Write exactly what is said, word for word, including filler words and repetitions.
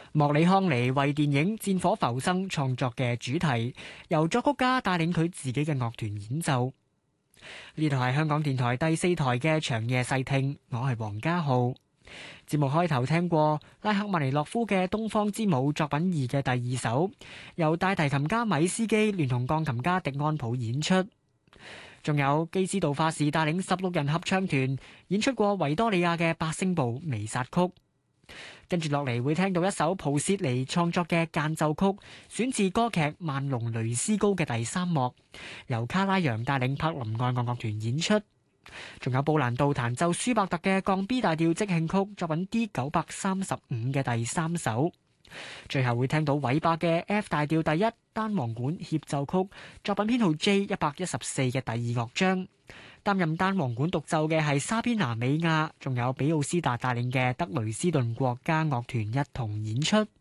莫里康尼為電影《戰火浮生》創作嘅主題，由作曲家帶領佢自己嘅樂團演奏。呢度係香港電台第四台嘅長夜細聽，我係黃家浩。節目開頭聽過拉赫曼尼諾夫嘅《東方之舞》作品二嘅第二首，由大提琴家米斯基聯同鋼琴家迪安普演出。仲有基斯杜化士帶領十六人合唱團演出過維多利亞嘅八聲部彌撒曲。跟住落嚟會聽到一首普切尼創作嘅間奏曲，選自歌劇《萬隆雷斯高》嘅第三幕，由卡拉揚帶領柏林愛樂樂團演出。仲有布蘭道彈奏舒伯特嘅降 B 大調即興曲作品 D 九百三十五嘅第三首。最後會聽到韋伯嘅 F 大調第一單簧管協奏曲作品編號 J 一百一十四嘅第二樂章。擔任單簧管獨奏嘅係沙邊拿美亞，仲有比奧斯達帶領嘅德雷斯頓國家樂團一同演出。